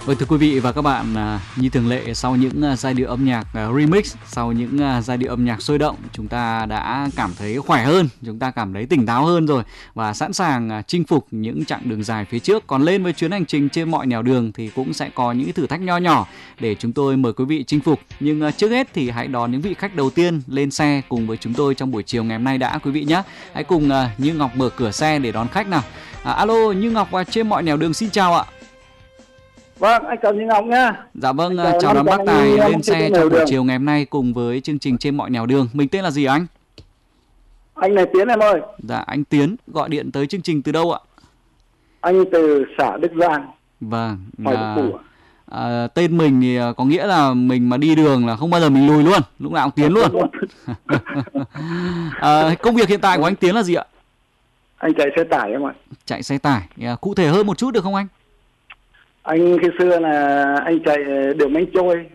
Vâng, thưa quý vị và các bạn, như thường lệ sau những giai điệu âm nhạc remix, sau những giai điệu âm nhạc sôi động, chúng ta đã cảm thấy khỏe hơn, chúng ta cảm thấy tỉnh táo hơn rồi và sẵn sàng chinh phục những chặng đường dài phía trước. Còn lên với chuyến hành trình trên mọi nẻo đường thì cũng sẽ có những thử thách nho nhỏ để chúng tôi mời quý vị chinh phục. Nhưng trước hết thì hãy đón những vị khách đầu tiên lên xe cùng với chúng tôi trong buổi chiều ngày hôm nay đã, quý vị nhé. Hãy cùng Như Ngọc mở cửa xe để đón khách nào. Alo, Như Ngọc trên mọi nẻo đường, xin chào ạ. Vâng, anh chào Như Ngọc nhá. Dạ vâng, chào đón bác Tài lên xe trong buổi chiều ngày hôm nay cùng với chương trình trên mọi nẻo đường. Mình tên là gì anh? Anh này Tiến em ơi. Dạ, anh Tiến gọi điện tới chương trình từ đâu ạ? Anh từ xã Đức Giang. Vâng. Tên mình thì có nghĩa là mình mà đi đường là không bao giờ mình lùi luôn, lúc nào cũng tiến luôn. Công việc hiện tại của anh Tiến là gì ạ? Anh chạy xe tải em ạ. Chạy xe tải. Cụ thể hơn một chút được không anh? Anh khi xưa là anh chạy đường bánh trôi.